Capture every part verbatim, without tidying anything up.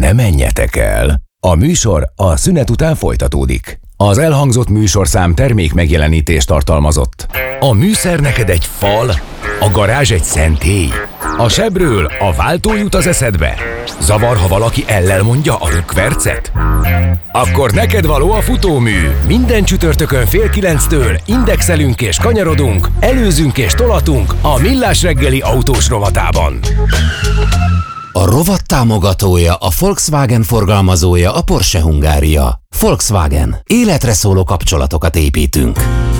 ne menjetek el! A műsor a szünet után folytatódik. Az elhangzott műsorszám termék megjelenítést tartalmazott. A műszer neked egy fal, a garázs egy szentély. A sebről a váltó jut az eszedbe. Zavar, ha valaki ellel mondja a rökkvercet? Akkor neked való a futómű. Minden csütörtökön fél kilenctől indexelünk és kanyarodunk, előzünk és tolatunk a Millás reggeli autós rovatában. A rovat támogatója, a Volkswagen forgalmazója, a Porsche Hungária. Volkswagen. Életre szóló kapcsolatokat építünk.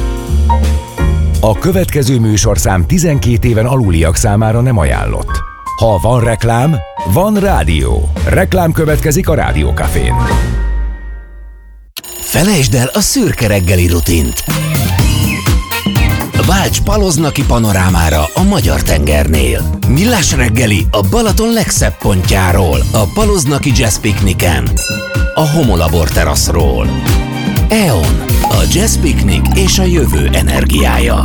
A következő műsorszám tizenkét éven aluliak számára nem ajánlott. Ha van reklám, van rádió. Reklám következik a Rádió Cafén. Felejtsd el a szürke reggeli rutint. Válts Paloznaki panorámára a Magyar-tengernél. Millás reggeli a Balaton legszebb pontjáról, a Paloznaki Jazz Pikniken, a Homolabor teraszról. é o en, a Jazz Piknik és a jövő energiája.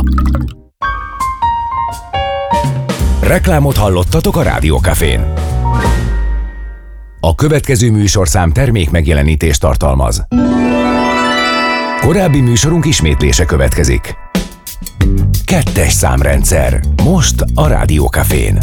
Reklámot hallottatok a Rádió Cafén. A következő műsorszám termék megjelenítést tartalmaz. Korábbi műsorunk ismétlése következik. Kettes számrendszer. Most a Rádió Cafén.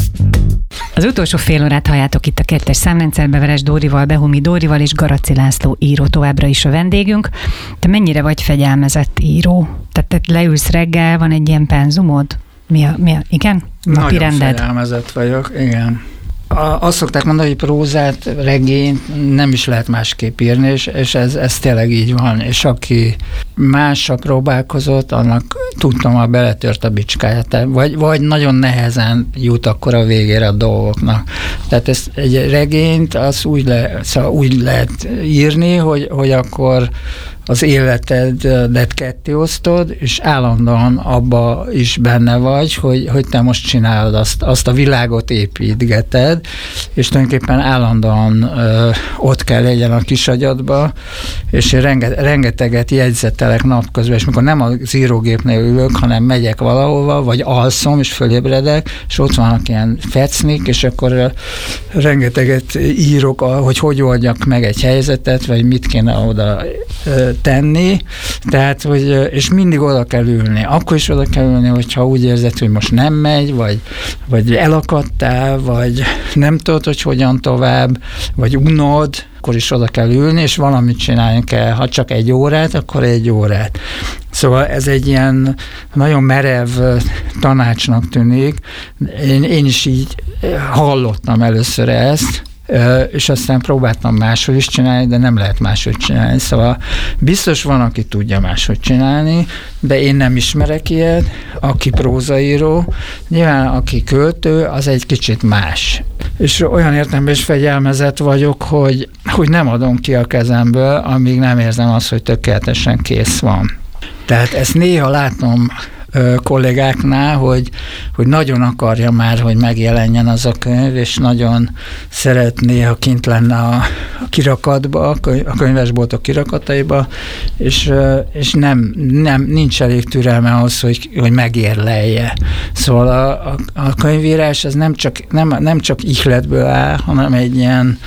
Az utolsó fél órát halljátok itt a kettes számrendszerbe, Veres Dórival, Behumi Dórival és Garaci László író továbbra is a vendégünk. Te mennyire vagy fegyelmezett író? Tehát te leülsz reggel, van egy ilyen penzumod? Mi a, mi a, igen? Napi rended? Nagyon fegyelmezett vagyok, igen. Azt szokták mondani, hogy prózát, regényt nem is lehet másképp írni, és, és ez, ez tényleg így van. És aki másra próbálkozott, annak tudtam, ha beletört a bicskáját. Vagy, vagy nagyon nehezen jut akkor a végére a dolgoknak. Tehát ezt, egy regényt az úgy, le, szóval úgy lehet írni, hogy, hogy akkor az életedet ketté osztod, és állandóan abba is benne vagy, hogy, hogy te most csinálod azt, azt a világot építgeted, és tulajdonképpen állandóan ö, ott kell legyen a kisagyadba, és én renge, rengeteget jegyzetelek napközben, és mikor nem az írógépnél ülök, hanem megyek valahova, vagy alszom, és fölébredek, és ott vannak ilyen fecnik, és akkor ö, rengeteget írok, hogy hogy oldjak meg egy helyzetet, vagy mit kéne oda ö, tenni, tehát, hogy, és mindig oda kell ülni. Akkor is oda kell ülni, hogyha úgy érzed, hogy most nem megy, vagy, vagy elakadtál, vagy nem tudod, hogy hogyan tovább, vagy unod, akkor is oda kell ülni, és valamit csinálni kell. Ha csak egy órát, akkor egy órát. Szóval ez egy ilyen nagyon merev tanácsnak tűnik. Én, én is így hallottam először ezt, és aztán próbáltam máshogy is csinálni, de nem lehet máshogy csinálni. Szóval biztos van, aki tudja máshogy csinálni, de én nem ismerek ilyet, aki prózaíró. Nyilván, aki költő, az egy kicsit más. És olyan értelemben is fegyelmezett vagyok, hogy, hogy nem adom ki a kezemből, amíg nem érzem azt, hogy tökéletesen kész van. Tehát ezt néha látom kollégáknál, hogy, hogy nagyon akarja már, hogy megjelenjen az a könyv, és nagyon szeretné, ha kint lenne a, a kirakatba, a könyvesboltok kirakataiba, és, és nem, nem, nincs elég türelme ahhoz, hogy, hogy megérlelje. Szóval a, a, a könyvírás az nem csak, nem, nem csak ihletből áll, hanem egy ilyen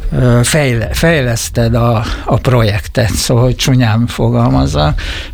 Fejle, fejleszted a, a projektet, szóval, hogy csúnyán fogalmazza,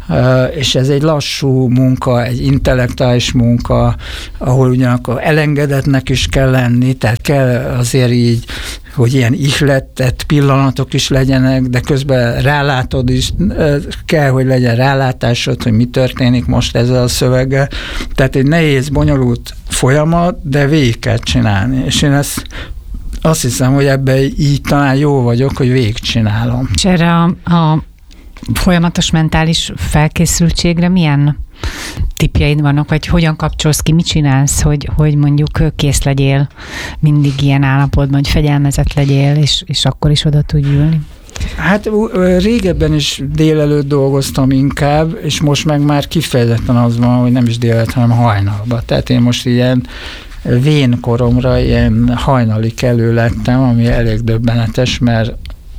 és ez egy lassú munka, egy intellektuális munka, ahol ugyanakkor elengedetnek is kell lenni, tehát kell azért így, hogy ilyen ihletett pillanatok is legyenek, de közben rálátod is, kell, hogy legyen rálátásod, hogy mi történik most ezzel a szöveggel. Tehát egy nehéz, bonyolult folyamat, de végig kell csinálni, és én ezt azt hiszem, hogy ebben így talán jó vagyok, hogy végigcsinálom. És erre a, a folyamatos mentális felkészültségre milyen tippjeid vannak, vagy hogyan kapcsolsz ki, mit csinálsz, hogy, hogy mondjuk kész legyél mindig ilyen állapotban, hogy fegyelmezett legyél, és, és akkor is oda tudj ülni? Hát régebben is délelőtt dolgoztam inkább, és most meg már kifejezetten az van, hogy nem is délelőtt, hanem hajnalban. Tehát én most ilyen vén koromra ilyen hajnali kelő lettem, ami elég döbbenetes, mert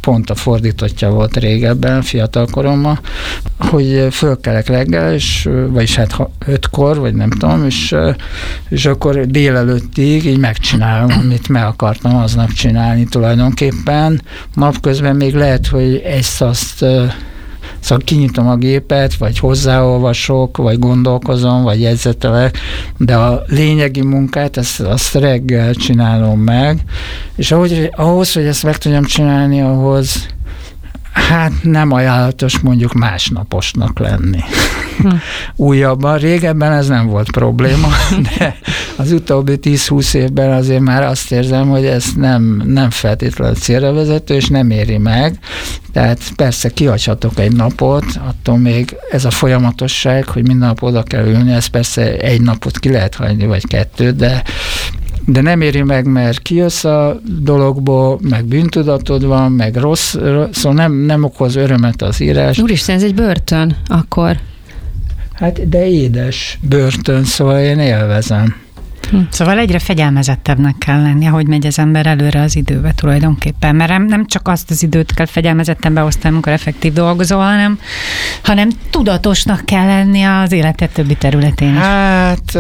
pont a fordítottja volt régebben, fiatal koromban, hogy fölkelek reggel, és, vagyis hát ötkor, vagy nem tudom, és, és akkor délelőttig így megcsinálom, amit meg akartam aznap csinálni tulajdonképpen. Napközben még lehet, hogy egy szaszt Szóval kinyitom a gépet, vagy hozzáolvasok, vagy gondolkozom, vagy jegyzetelek, de a lényegi munkát, ezt, azt reggel csinálom meg, és ahogy, ahhoz, hogy ezt meg tudjam csinálni, ahhoz hát nem ajánlatos mondjuk másnaposnak lenni. Hm. Újabban, régebben ez nem volt probléma, de az utóbbi tíz-húsz évben azért már azt érzem, hogy ez nem, nem feltétlenül célra vezető, és nem éri meg. Tehát persze kihagyhatok egy napot, attól még ez a folyamatosság, hogy minden nap oda kell ülni, ez persze egy napot ki lehet hagyni, vagy kettőt, de de nem éri meg, mert kijössz a dologból, meg bűntudatod van, meg rossz, rossz szóval nem, nem okoz örömet az írás. Úristen, ez egy börtön akkor. Hát, de édes börtön, szóval én élvezem. Hm. Szóval egyre fegyelmezettebbnek kell lenni, ahogy megy az ember előre az időbe tulajdonképpen, mert nem csak azt az időt kell fegyelmezetten beosztani, amikor effektív dolgozol, hanem, hanem tudatosnak kell lenni az életed többi területén is. Hát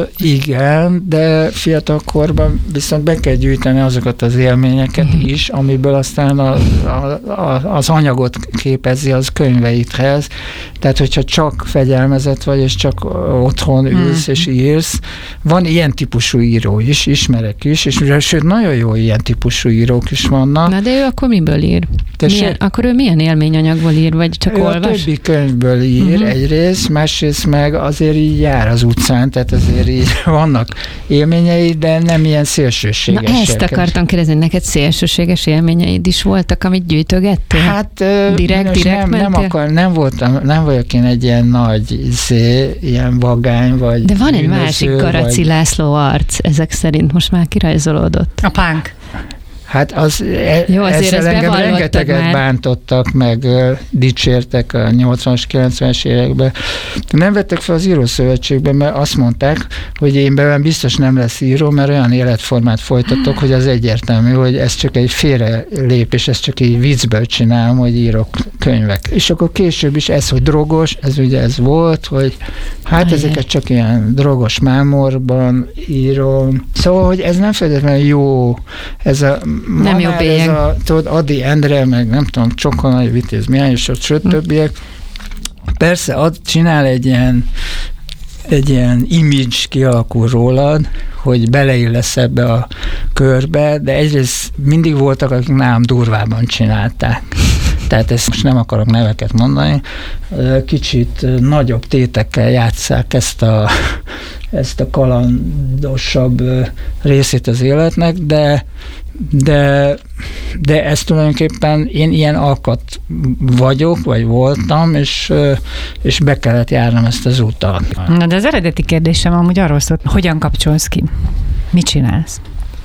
igen, de fiatalkorban viszont be kell gyűjteni azokat az élményeket mm. is, amiből aztán a, a, a, az anyagot képezi az könyveidhez. Tehát, hogyha csak fegyelmezett vagy, és csak otthon ülsz mm. és írsz, van ilyen típusú író is, ismerek is, és sőt, nagyon jó ilyen típusú írók is vannak. Na de ő akkor miből ír? Milyen, akkor ő milyen élményanyagból ír, vagy csak ő olvas? A többi könyvből ír uh-huh. egyrészt, másrészt meg azért így jár az utcán, tehát azért így vannak élményei, de nem ilyen szélsőségesek. Na ezt akartam kérdezni, neked szélsőséges élményeid is voltak, amit gyűjtögettél? Hát direkt, direkt nem, nem, akar, nem, voltam, nem vagyok én egy ilyen nagy izé, ilyen vagány, vagy de van egy bűnöző, másik Karaci vagy... László arc, ezek szerint most már kirajzolódott. A punk. Hát az, e, jó, ezzel engem rengeteget már. Bántottak, meg uh, dicsértek a nyolcvanas, kilencvenes években. Nem vettek fel az írószövetségben, mert azt mondták, hogy én belőlem biztos nem lesz író, mert olyan életformát folytatok, hogy az egyértelmű, hogy ez csak egy félre lépés, ez csak egy viccből csinálom, hogy írok könyvek. És akkor később is ez, hogy drogos, ez ugye ez volt, hogy hát Ajaj. ezeket csak ilyen drogos mámorban írom. Szóval, hogy ez nem feltétlenül jó, ez a nem jó bélyeg. Ez a, tudod, Adi Endre, meg nem tudom, Csokonai Vitéz Mihály, és ott sőt többiek. Persze, ad, csinál egy ilyen egy ilyen image kialakul rólad, hogy beleillesz ebbe a körbe, de egyrészt mindig voltak, akik nálam durvában csinálták. Tehát ezt most nem akarok neveket mondani. Kicsit nagyobb tétekkel játsszák ezt a, ezt a kalandosabb részét az életnek, de De, de ez tulajdonképpen én ilyen alkat vagyok, vagy voltam, és, és be kellett járnom ezt az utat. Na de az eredeti kérdésem amúgy arról szólt, hogyan kapcsolsz ki? Mit csinálsz?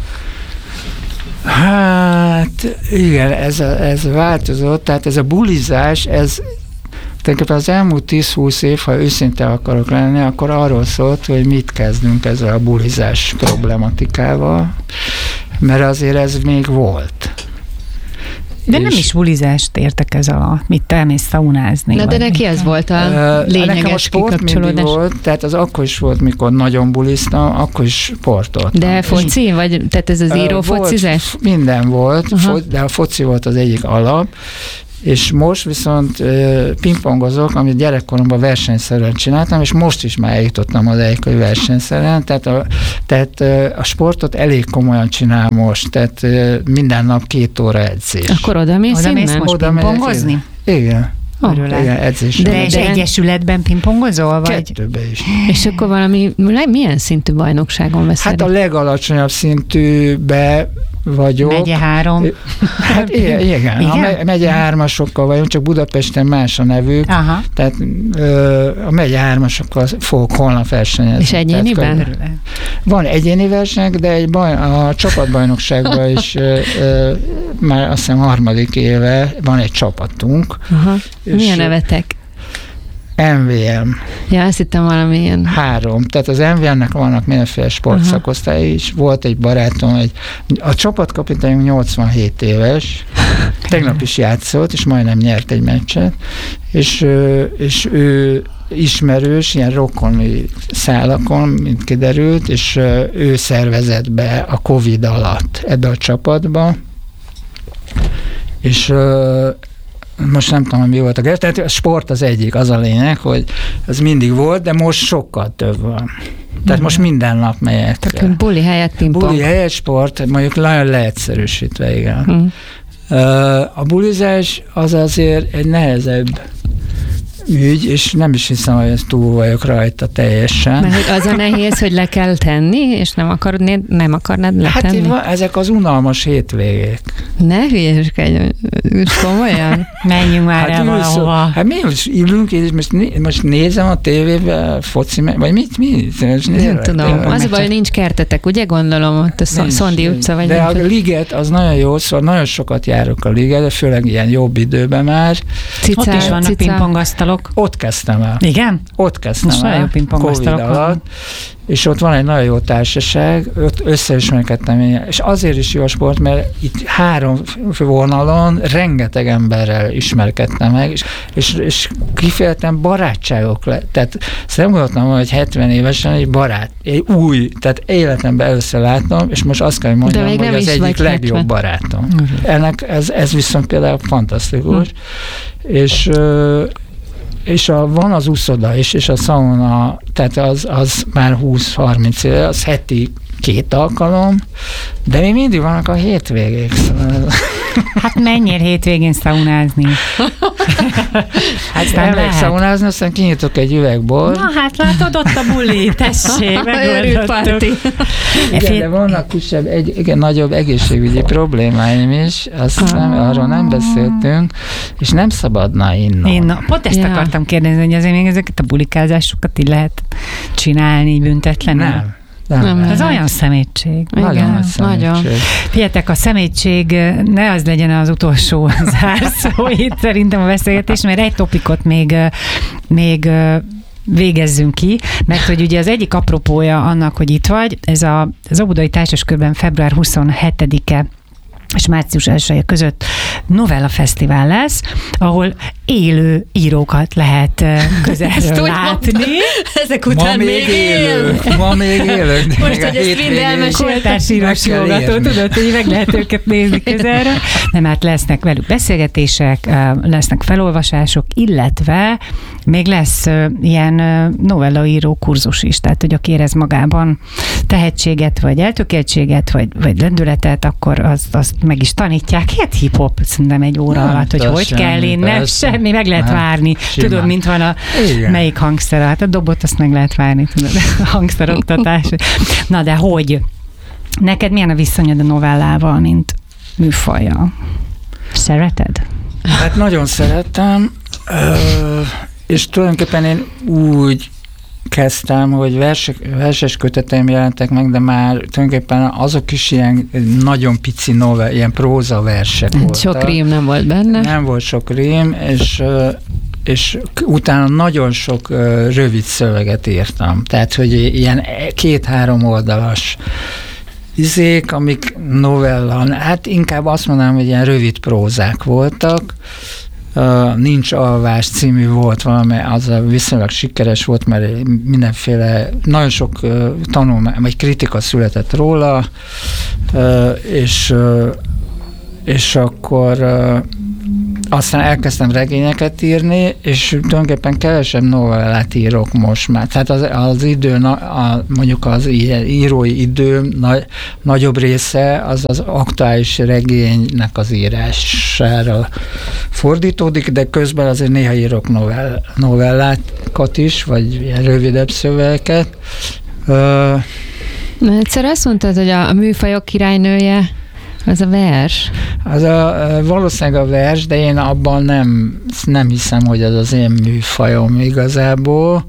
Hát igen, ez, a, ez változott, tehát ez a bulizás, ez tulajdonképpen az elmúlt tíz-húsz év, ha őszinte akarok lenni, akkor arról szólt, hogy mit kezdünk ezzel a bulizás problematikával, mert azért ez még volt. De és nem is bulizást értek ez alatt, mit elmész szaunázni. Na de neki ez volt a lényeges nekem a sport kikapcsolódás. Volt, tehát az akkor is volt, mikor nagyon buliztam, akkor is sportoltam. De foci? Vagy, tehát ez az író focizás? Minden volt, uh-huh. de a foci volt az egyik alap, és most viszont uh, pingpongozok, amit gyerekkoromban versenyszerűen csináltam, és most is már eljutottam odáig, hogy versenyszerűen, tehát, a, tehát uh, a sportot elég komolyan csinál most, tehát uh, minden nap két óra edzés. Akkor oda mész oda mész most oda pingpongozni? Igen. Oh, igen, edzés. De és egyesületben pingpongozol? Vagy? Kettőben is. És akkor valami, milyen szintű bajnokságon veszel? Hát a legalacsonyabb szintűbe vagyok. Megye három. Hát igen, igen. igen? A megye hármasokkal vagyunk, csak Budapesten más a nevük. Aha. Tehát a megye hármasokkal fogok holnap versenyezni. És egyéniben? Van egyéni verseny, de egy baj, a csapatbajnokságban is ö, már azt hiszem harmadik éve van egy csapatunk. Aha. Milyen nevetek? em vé em. Ja, azt hittem valamilyen. Három. Tehát az em vé em-nek vannak mindenféle sportszakosztály is. Volt egy barátom, egy, a csapatkapitányunk nyolcvanhét éves, tegnap is játszott, és majdnem nyert egy meccset, és, és ő ismerős, ilyen rokoni szálakon, mint kiderült, és ő szervezett be a Covid alatt ebbe a csapatba, és most nem tudom, mi volt a tehát a sport az egyik, az a lényeg, hogy ez mindig volt, de most sokkal több van. Tehát most minden nap megyek. Tehát buli helyett pingpong. Buli helyett sport, mondjuk nagyon leegyszerűsítve, igen. Hmm. A bulizás az azért egy nehezebb ügy, és nem is hiszem, hogy ezt túl vagyok rajta teljesen. Mert hogy az a nehéz, hogy le kell tenni, és nem akarnád, nem akarnád letenni? Hát ezek az unalmas hétvégék. Ne hülyeskedj, komolyan? Menjünk már hát el valahova. Hát mi most ülünk, és most, né, most nézem a tévébe foci, vagy mit, mit? Nem tudom. Az a baj, hogy nincs kertetek, ugye gondolom, ott a nincs, Szondi utca vagy. De a liget az nagyon jó, szóval nagyon sokat járok a liget, de főleg ilyen jobb időben már. Cicá, ott is vannak pingpongasztalok. Ott kezdtem el. Igen? Ott kezdtem most el. Covid alatt. És ott van egy nagyon jó társaság, ott összeismerkedtem én, és azért is jó a sport, mert itt három vonalon rengeteg emberrel ismerkedtem meg, és, és, és kifejezetten barátságok lett. Tehát nem gondoltam, hogy hetven évesen egy barát, egy új, tehát életemben először látom, és most azt kell, hogy mondjam, hogy az egyik legjobb hetven barátom. Uh-huh. Ennek ez, ez viszont például fantasztikus, uh-huh. és és a, van az úszoda is, és a szauna, tehát az, az már húsz-harminc éve, az heti két alkalom, de még mindig vannak a hétvégék. Szóval... Hát menjél hétvégén szaunázni? Hát nem lehet szaunázni, aztán kinyitok egy üvegbort. Na hát látod, ott a buli, tessék, megoldottuk. Igen, de vannak kisebb, egy, igen, nagyobb egészségügyi problémáim is, azt nem, arról nem beszéltünk, és nem szabadna innom. Innom. Pont ezt ja. akartam kérdezni, hogy azért még ezeket a bulikázásokat így lehet csinálni büntetlenül? Nem. Nem, nem, ez olyan szemétség. Nagyon szemétség. Figyeljetek, a szemétség ne az legyen az utolsó zárszó itt szerintem a beszélgetés, mert egy topikot még, még végezzünk ki, mert hogy ugye az egyik apropója annak, hogy itt vagy, ez a, az Óbudai Társaskörben február huszonhetedike és március elsője között Novella Fesztivál lesz, ahol élő írókat lehet közelről látni. Ezek után ma még élő. Ma még élő. Most, hogy ezt mind elmesél. Kortársírós jogató, tudod, hogy meg lehet őket nézni közelről. Nem, hát lesznek velük beszélgetések, lesznek felolvasások, illetve még lesz ilyen novellaíró kurzus is, tehát hogy aki érez magában tehetséget, vagy eltökéltséget, vagy, vagy lendületet, akkor azt, azt meg is tanítják. Hát hip-hop szerintem egy óra nem, alatt, hogy hogy semmi, kell én, nem semmi, meg lehet nem, várni. Simán. Tudod, mint van a igen. melyik hangszer, hát a dobot azt meg lehet várni, tudod, a hangszeroktatás. Na de hogy? Neked milyen a viszonyod a novellával, mint műfajjal? Szereted? Hát nagyon szerettem, és tulajdonképpen én úgy kezdtem, hogy versek, verses köteteim jelentek meg, de már tulajdonképpen azok is ilyen nagyon pici novell, ilyen próza versek voltak. Sok rím nem volt benne. Nem volt sok rím, és, és utána nagyon sok rövid szöveget írtam. Tehát, hogy ilyen két-három oldalas izék, amik novella, hát inkább azt mondanám, hogy ilyen rövid prózák voltak. Uh, Nincs alvás című volt valami, az viszonylag sikeres volt, mert mindenféle, nagyon sok uh, tanulmány, vagy kritika született róla, uh, és, uh, és akkor uh, aztán elkezdtem regényeket írni, és tulajdonképpen kevesebb novellát írok most már. Tehát az, az idő, a, mondjuk az írói idő nagy, nagyobb része az az aktuális regénynek az írására fordítódik, de közben azért néha írok novell, novellákat is, vagy ilyen rövidebb szövegeket. Uh, Na, egyszer azt mondtad, hogy a műfajok királynője az a vers. Az a, valószínűleg a vers, de én abban nem, nem hiszem, hogy az az én műfajom igazából,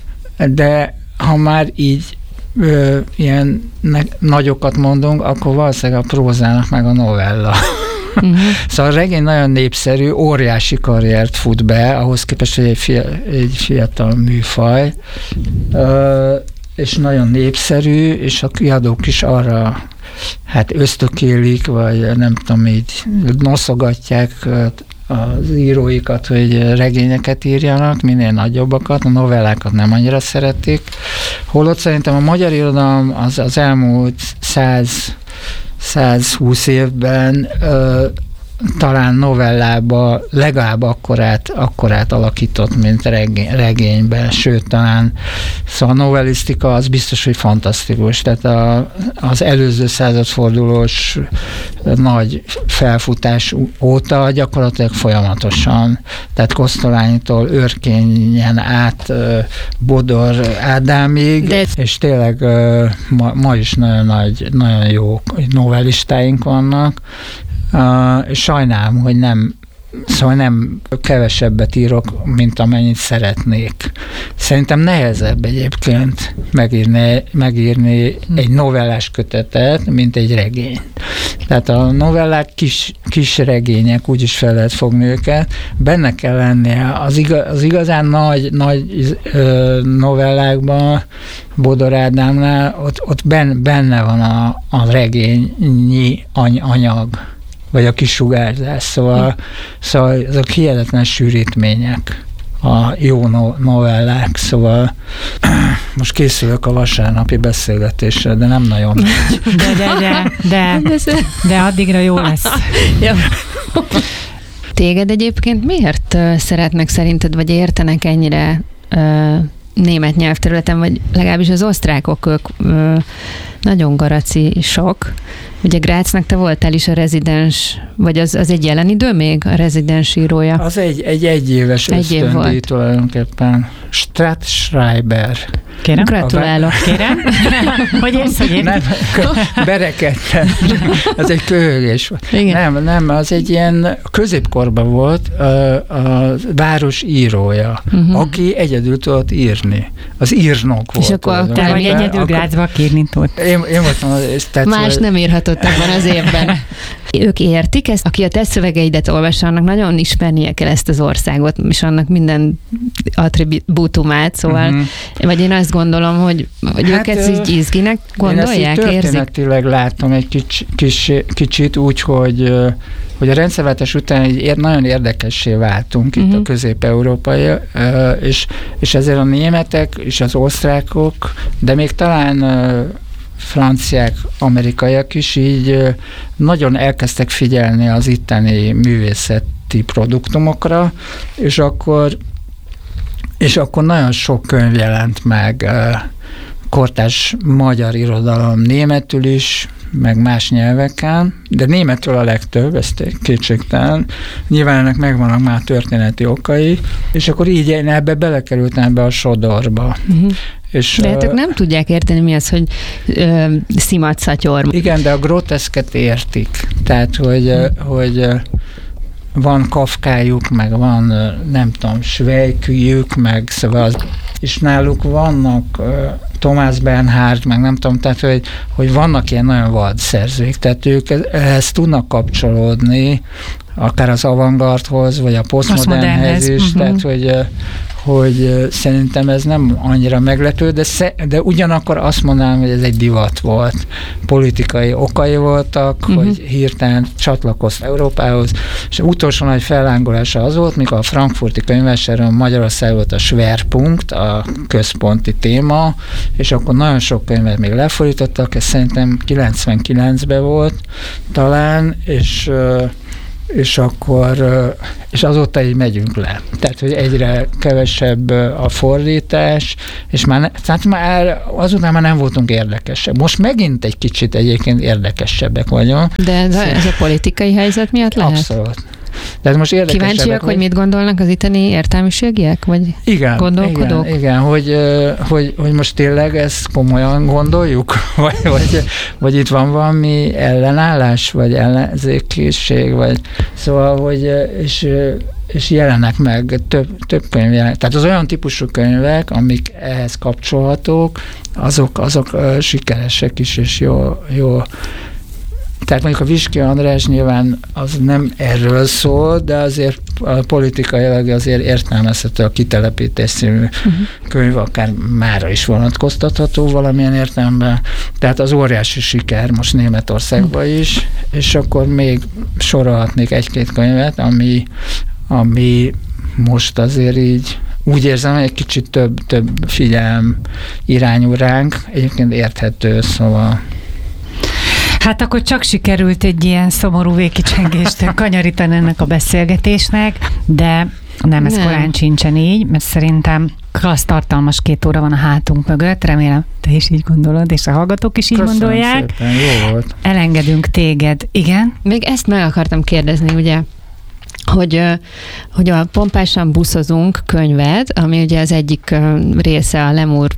de ha már így ö, ilyen ne, nagyokat mondunk, akkor valószínűleg a prózának meg a novella. Uh-huh. Szóval a regény nagyon népszerű, óriási karriert fut be, ahhoz képest, hogy egy, fia, egy fiatal műfaj, ö, és nagyon népszerű, és a kiadók is arra hát ösztökélik, vagy nem tudom, így noszogatják az íróikat, hogy regényeket írjanak, minél nagyobbakat, a novellákat nem annyira szeretik. Holott szerintem a magyar irodalom az, az elmúlt száz, százhúsz évben ö, talán novellába legalább akkorát, akkorát alakított, mint regény, regényben, sőt talán szóval a novellisztika az biztos, hogy fantasztikus. Tehát a, az előző századfordulós nagy felfutás óta gyakorlatilag folyamatosan, tehát Kosztolánytól Örkényen át Bodor Ádámig, De... és tényleg ma, ma is nagyon nagy, nagyon jó novellistáink vannak. Uh, sajnálom, hogy nem, szóval nem kevesebbet írok, mint amennyit szeretnék. Szerintem nehezebb egyébként megírni, megírni egy novellás kötetet, mint egy regény. Tehát a novellák kis, kis regények, úgyis fel lehet fogni őket. Benne kell lennie az, igaz, az igazán nagy, nagy ö, novellákban, Bodor Ádámnál, ott, ott ben, benne van a, a regényi any, anyag, vagy a kisugárzás, szóval, szóval azok hihetetlen sűrítmények, a jó no- novellák, szóval most készülök a vasárnapi beszélgetésre, de nem nagyon megy. De, de, de, de, de addigra jó lesz. Ja. Téged egyébként miért szeretnek szerinted, vagy értenek ennyire uh, német nyelvterületen, vagy legalábbis az osztrákok, ők uh, nagyon garaci sok. Ugye Grácznak te voltál is a rezidens, vagy az, az egy jelen idő még, a rezidens írója? Az egy, egy egyéves egy ösztöndíj év tulajdonképpen. Stratschreiber. Kérem? Gratulálok. Kérem? Hogy érsz, hogy nem, berekedtem. Az egy köhögés volt. Igen. Nem, nem, az egy ilyen középkorban volt a, a város írója, uh-huh. aki egyedül tudott írni. Az írnok volt. És akkor te vagy egyedül Gráczba írni tudsz. Én, én voltam az, tehát, más nem írhatott ebben az évben. Ők értik ezt, aki a te szövegeidet olvassa, annak nagyon ismernie kell ezt az országot, és annak minden attribútumát, szóval, uh-huh. vagy én azt gondolom, hogy, hogy hát, ők ezt így izginek gondolják, én ezt történetileg látom egy kicsi, kis, kicsit úgy, hogy, hogy a rendszerváltás után egy nagyon érdekessé váltunk uh-huh. itt a közép-európai, és, és ezért a németek és az osztrákok, de még talán franciák, amerikaiak is így nagyon elkezdtek figyelni az itteni művészeti produktumokra, és akkor, és akkor nagyon sok könyv jelent meg, kortárs magyar irodalom németül is, meg más nyelveken, de németül a legtöbb, ez kétségtelen. Nyilván ennek megvannak már történeti okai, és akkor így én ebbe belekerültem ebbe a sodorba. Uh-huh. És, de hát ők nem tudják érteni, mi az, hogy ö, szimatszatyor. Igen, de a groteszket értik. Tehát, hogy, hmm. hogy van Kafkájuk, meg van, nem tudom, Svejküjük, meg szóval az, és náluk vannak Thomas Bernhard, meg nem tudom, tehát, hogy, hogy vannak ilyen nagyon vad szerzők, tehát ők ehhez tudnak kapcsolódni, akár az avantgardhoz, vagy a posztmodernhez is, uh-huh. tehát, hogy hogy szerintem ez nem annyira meglepő, de, sze, de ugyanakkor azt mondanám, hogy ez egy divat volt. Politikai okai voltak, uh-huh. hogy hirtelen csatlakozt Európához, és utolsó nagy fellángolása az volt, mikor a frankfurti könyvvásárban Magyarország volt a Schwerpunkt, a központi téma, és akkor nagyon sok könyvet még lefordítottak, ez szerintem kilencvenkilencben volt talán, és és akkor, és azóta így megyünk le. Tehát, hogy egyre kevesebb a fordítás, és már, ne, tehát már azután már nem voltunk érdekesek. Most megint egy kicsit egyébként érdekesebbek vagyunk. De ez a, ez a politikai helyzet miatt lehet? Abszolút. Tehát most kíváncsiak, hogy mit gondolnak az itteni értelmiségiek, vagy igen, gondolkodók? Igen, igen hogy, hogy, hogy most tényleg ezt komolyan gondoljuk, vagy, vagy, vagy itt van valami ellenállás, vagy ellenzékiség, vagy szóval, hogy és, és jelennek meg több, több könyv jelenek. Tehát az olyan típusú könyvek, amik ehhez kapcsolhatók, azok, azok sikeresek is, és jó, jó Tehát mondjuk a Viski András nyilván az nem erről szól, de azért a politikailag azért értelmezhető a Kitelepítés című uh-huh. könyv, akár mára is vonatkoztatható valamilyen értelemben. Tehát az óriási siker most Németországban is, és akkor még sorolhatnék egy-két könyvet, ami, ami most azért így úgy érzem, hogy egy kicsit több, több figyelem irányul ránk, egyébként érthető, szóval... Hát akkor csak sikerült egy ilyen szomorú végkicsengést kanyarítani ennek a beszélgetésnek, de nem, ez nem. korán sincsen így, mert szerintem klassz tartalmas két óra van a hátunk mögött, remélem te is így gondolod, és a hallgatók is így Köszönöm gondolják. Szépen, jó volt. Elengedünk téged, igen? Még ezt meg akartam kérdezni, ugye, hogy, hogy a Pompásan buszozunk könyvet, ami ugye az egyik része a Lemur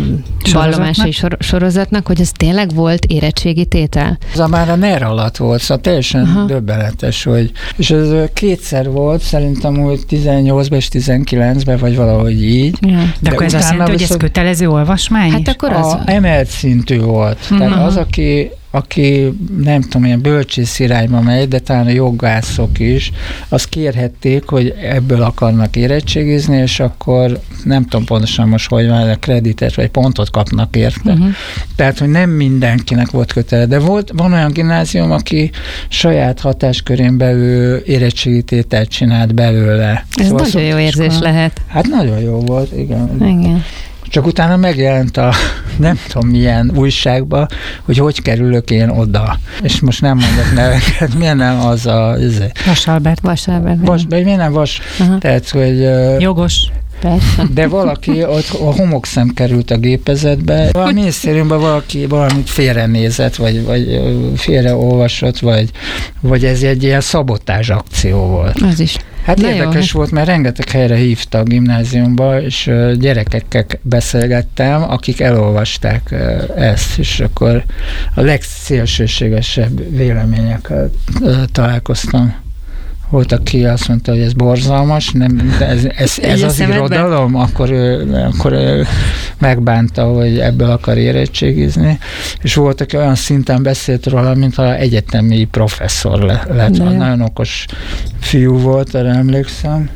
vallomási sorozatnak, hogy ez tényleg volt érettségi tétel? Ez már a NER alatt volt, szóval teljesen Aha. döbbenetes, hogy, és ez kétszer volt, szerintem úgy tizennyolcban és tizenkilencben, vagy valahogy így. Ja. De, de akkor ez azt jelenti, hogy ez kötelező olvasmány Hát is? akkor az... A emelt szintű volt. Uh-huh. Tehát az, aki aki nem tudom, ilyen bölcsész irányba megy, de talán a jogászok is, azt kérhették, hogy ebből akarnak érettségizni, és akkor nem tudom pontosan most, hogy van, a kreditet vagy pontot kapnak érte. Uh-huh. Tehát, hogy nem mindenkinek volt kötele, de volt, van olyan gimnázium, aki saját hatáskörén belül érettségi tételt csinált belőle. Ez szóval nagyon jó érzés iskola. Lehet. Hát nagyon jó volt, igen. Igen. Csak utána megjelent a nem tudom milyen újságba, hogy hogy kerülök én oda. És most nem mondok neveket, miért nem az a... Vasalbert. Vasalbert. Vas, vagy miért nem vas? Uh-huh. Tehát, hogy... Jogos. Persze. De valaki, ott a homokszem került a gépezetbe, a minisztériumban valaki valamit félrenézett, vagy, vagy félreolvasott, vagy, vagy ez egy ilyen szabotázs akció volt. Az is. Hát Na érdekes jó. volt, mert rengeteg helyre hívta a gimnáziumba, és gyerekekkel beszélgettem, akik elolvasták ezt, és akkor a legszélsőségesebb véleményekkel találkoztam. Volt, aki azt mondta, hogy ez borzalmas, nem, de ez, ez, ez az irodalom, akkor ő, akkor ő megbánta, hogy ebből akar érettségizni, és volt, aki olyan szinten beszélt róla, mintha egyetemi professzor le, lett. Nagyon okos fiú volt, erre emlékszem.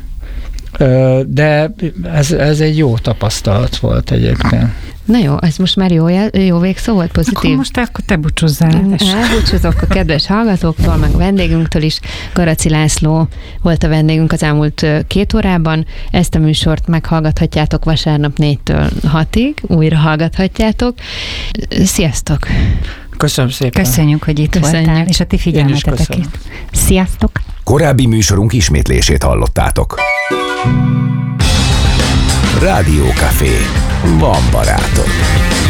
De ez, ez egy jó tapasztalat volt egyébként. Na jó, ez most már jó, jó végszó volt, pozitív? Akkor most akkor te búcsúzzál. Elbúcsúzok a kedves hallgatóktól, meg vendégünktől is. Garaci László volt a vendégünk az elmúlt két órában. Ezt a műsort meghallgathatjátok vasárnap négytől hatig, újra hallgathatjátok. Sziasztok! Köszönöm szépen! Köszönjük, hogy itt Köszönjük. voltál, és a ti figyelmetetek itt. Sziasztok! Korábbi műsorunk ismétlését hallottátok. Rádió Café. Van barátod.